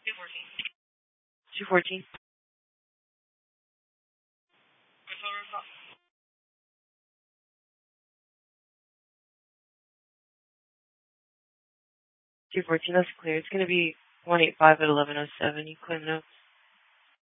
214. 214, that's clear. It's going to be 185 at 1107. You claim notes.